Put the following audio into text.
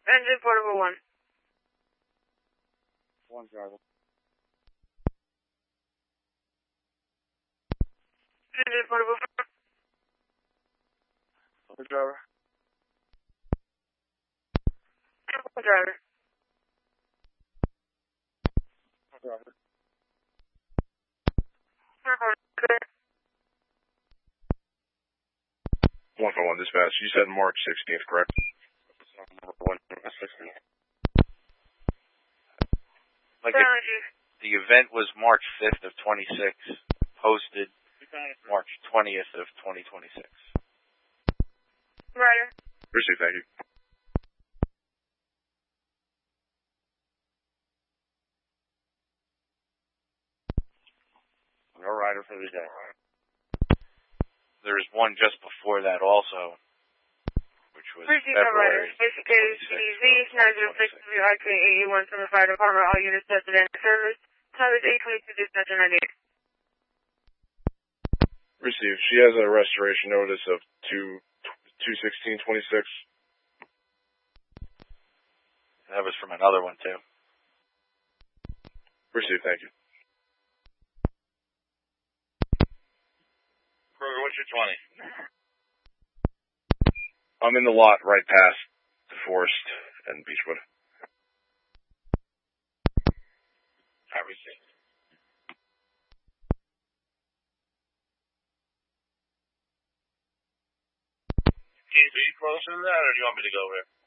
Engine portable 1. 1 driver. Engine portable 4. 1 driver. 1 driver. 1 driver. 141 dispatch. You said March 16th, correct? 116. Like the event was March 5th of 26, posted March 20th of 2026. Rider. Received, thank you. No rider for the day. There's one just before that also, which was February. Investigated CZ 906 WIK81 from the fire department. All units tested in service. Time is 8:22 dispatcher 98. Received. She has a restoration notice of 2/16/26. That was from another one too. Received, thank you. Kroger, what's your 20? I'm in the lot right past the Forest and Beechwood. I received. Keith, are you closer to that, or do you want me to go over there?